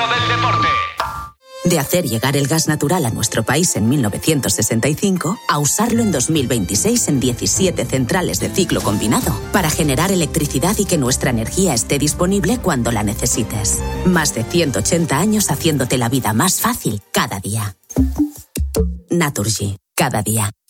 del deporte. De hacer llegar el gas natural a nuestro país en 1965 a usarlo en 2026 en 17 centrales de ciclo combinado para generar electricidad y que nuestra energía esté disponible cuando la necesites. Más de 180 años haciéndote la vida más fácil cada día. Naturgy, cada día.